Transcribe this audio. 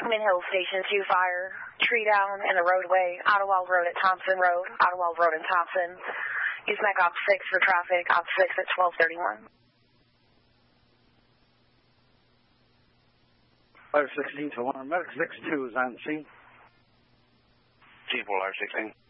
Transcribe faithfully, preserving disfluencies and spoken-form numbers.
Mint Hill Station two fire. Tree down in the roadway. Ottawa Road at Thompson Road. Ottawa Road in Thompson. Use M E C Op six for traffic. Op six at twelve thirty-one. five sixteen to one. Medic six two is on scene. G four, R sixteen.